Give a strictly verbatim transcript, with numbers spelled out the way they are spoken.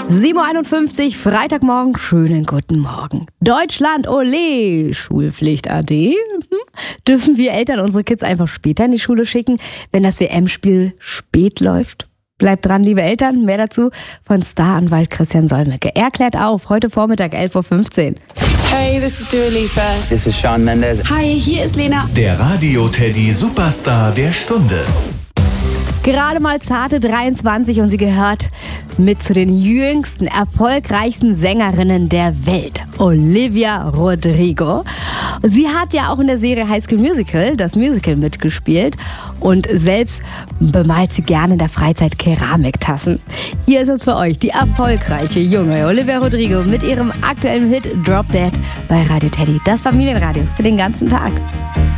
sieben Uhr einundfünfzig, Freitagmorgen, schönen guten Morgen. Deutschland, ole, Schulpflicht A D. Hm? Dürfen wir Eltern unsere Kids einfach später in die Schule schicken, wenn das W M-Spiel spät läuft? Bleibt dran, liebe Eltern. Mehr dazu von Staranwalt Christian Solmecke. Er klärt auf, heute Vormittag elf Uhr fünfzehn. Hey, this is Dua Lipa. This is Shawn Mendes. Hi, hier ist Lena. Der Radio-Teddy Superstar der Stunde. Gerade mal zarte dreiundzwanzig und sie gehört mit zu den jüngsten, erfolgreichsten Sängerinnen der Welt. Olivia Rodrigo. Sie hat ja auch in der Serie High School Musical, das Musical, mitgespielt und selbst bemalt sie gerne in der Freizeit Keramiktassen. Hier ist es für euch die erfolgreiche junge Olivia Rodrigo mit ihrem aktuellen Hit Drop Dead bei Radio Teddy. Das Familienradio für den ganzen Tag.